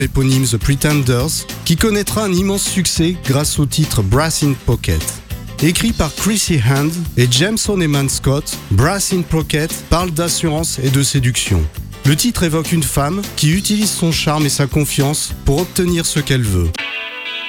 éponyme The Pretenders, qui connaîtra un immense succès grâce au titre Brass in Pocket. Écrit par Chrissy Hynde et James Honeyman Scott, Brass in Pocket parle d'assurance et de séduction. Le titre évoque une femme qui utilise son charme et sa confiance pour obtenir ce qu'elle veut.